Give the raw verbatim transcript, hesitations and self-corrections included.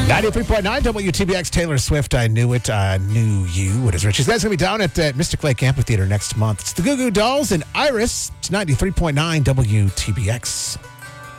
ninety-three point nine W T B X, Taylor Swift, I Knew It, I Knew You. It is Richie's. Guys, going to be down at uh, Mystic Lake Amphitheater next month. It's the Goo Goo Dolls and Iris. It's ninety-three point nine W T B X.